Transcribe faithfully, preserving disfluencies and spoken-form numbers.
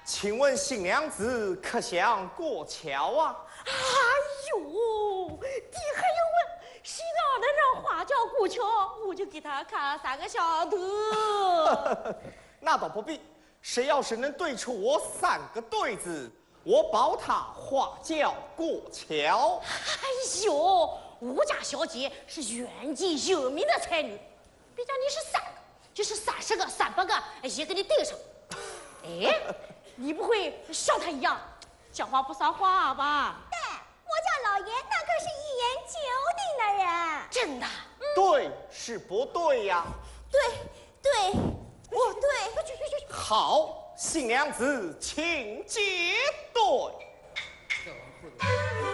请问新娘子可想过桥啊？ 哎呦，你还要问谁让能让花轿过桥，我就给他看三个小头。 那倒不必，谁要是能对出我三个对子，我保他花轿过桥。 哎呦，我家小姐是远近有名的才女，别讲你是三个，就是三十个、三百个也给你对上。哎，你不会像她一样讲话不算话吧？ 对，我家老爷那可是一言九鼎的人。 真的？ 对是不对呀？ 对对，我对。 好，新娘子请接对。